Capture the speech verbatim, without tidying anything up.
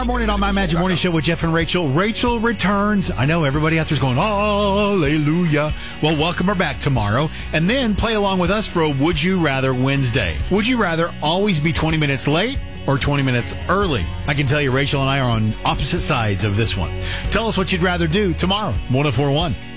Morning on My Magic Morning Show with Jeff and Rachel. Rachel returns. I know everybody out there's going, hallelujah. Well, welcome her back tomorrow. And then play along with us for a Would You Rather Wednesday. Would you rather always be twenty minutes late or twenty minutes early? I can tell you, Rachel and I are on opposite sides of this one. Tell us what you'd rather do tomorrow. one oh four one